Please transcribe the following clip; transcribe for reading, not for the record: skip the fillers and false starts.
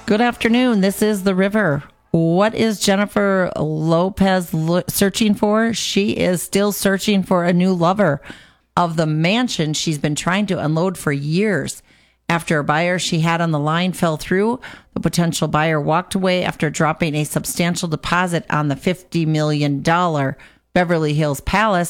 Good afternoon. This is The River. What is Jennifer Lopez searching for? She is still searching for a new lover of the mansion she's been trying to unload for years. After a buyer she had on the line fell through, the potential buyer walked away after dropping a substantial deposit on the $50 million Beverly Hills Palace.